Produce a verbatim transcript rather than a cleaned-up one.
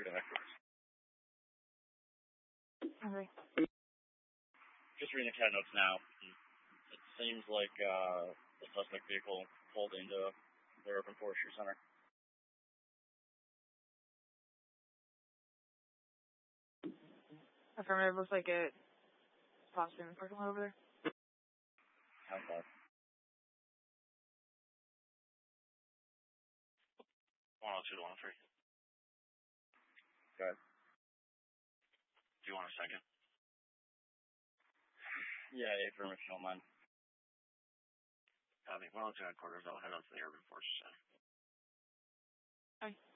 Straight to headquarters. Okay. Just reading the cat notes now. It seems like uh, the suspect vehicle pulled into the Urban Forestry Center. Affirmative. Looks like it possibly in the parking lot over there. How's that? one oh two to one oh three. Go ahead. Do you want a second? Yeah, affirmative, if you don't mind. Copy. one oh two headquarters. I'll head out to the Urban Forestry Center. Hi.